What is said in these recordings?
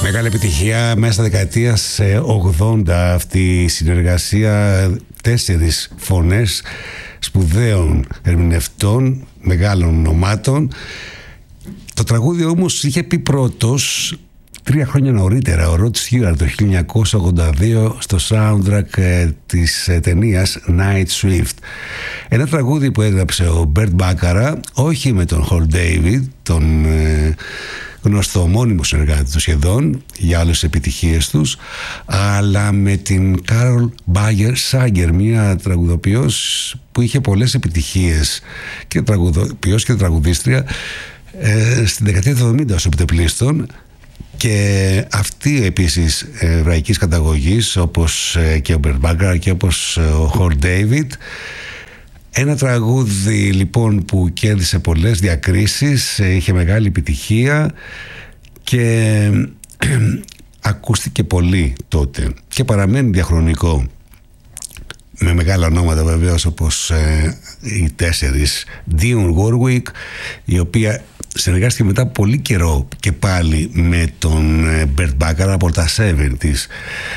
Μεγάλη επιτυχία μέσα στα δεκαετίας 80 αυτή η συνεργασία, 4 φωνές σπουδαίων ερμηνευτών, μεγάλων ονομάτων. Το τραγούδι όμως είχε πει πρώτος 3 χρόνια νωρίτερα, ο Rod Stewart, το 1982 στο soundtrack της ταινίας Night Swift. Ένα τραγούδι που έγραψε ο Burt Bacharach, όχι με τον Hal David, τον γνωστό ομώνυμο συνεργάτη του σχεδόν για άλλες επιτυχίες τους, αλλά με την Carol Bayer Sager, μια τραγουδοποιός που είχε πολλές επιτυχίες και τραγουδοποιός και τραγουδίστρια στην δεκαετία του 70 ως επιτεπλίστων. Και αυτή επίσης εβραϊκής καταγωγής, όπως και ο Burt Bacharach και όπως ο Hal David. Ένα τραγούδι λοιπόν που κέρδισε πολλές διακρίσεις, είχε μεγάλη επιτυχία και ακούστηκε πολύ τότε και παραμένει διαχρονικό, με μεγάλα ονόματα βεβαίως, όπως οι 4, Dionne Warwick, η οποία συνεργάστηκε μετά από πολύ καιρό και πάλι με τον Burt Bacharach από τα 70's.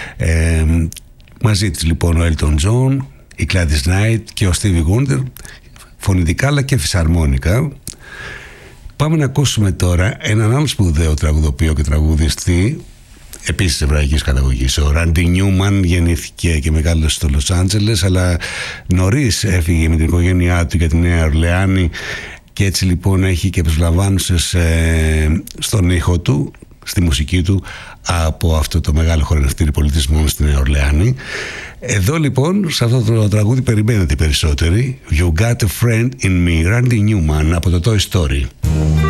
Μαζί της λοιπόν ο Elton John, η Gladys Knight και ο Stevie Wonder, φωνητικά αλλά και φυσαρμόνικα. Πάμε να ακούσουμε τώρα έναν άλλο σπουδαίο τραγουδοποιό και τραγουδιστή, επίσης εβραϊκής καταγωγής. Ο Randy Newman γεννήθηκε και μεγάλωσε στο Λος Άντζελες, αλλά νωρίς έφυγε με την οικογένειά του για τη Νέα Ορλεάνη και έτσι λοιπόν έχει και προσλαμβάνουσες στον ήχο του, στη μουσική του, από αυτό το μεγάλο χορευτήριο πολιτισμού στη Νέα Ορλεάνη. Εδώ λοιπόν σε αυτό το τραγούδι περιμένετε περισσότεροι. You Got a Friend in Me, Randy Newman από το Toy Story.